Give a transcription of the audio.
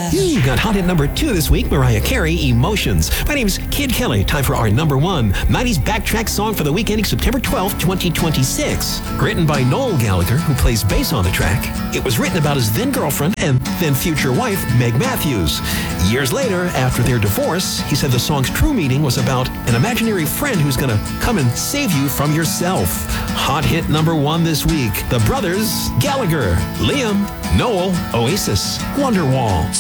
You got hot hit number 2 this week, Mariah Carey, Emotions. My name's Kid Kelly. Time for our number 1 90s backtrack song for the week ending September 12, 2026. Written by Noel Gallagher, who plays bass on the track. It was written about his then girlfriend and then future wife, Meg Matthews. Years later, after their divorce, he said the song's true meaning was about an imaginary friend who's gonna come and save you from yourself. Hot hit number 1 this week. The brothers Gallagher, Liam, Noel, Oasis, Wonderwall.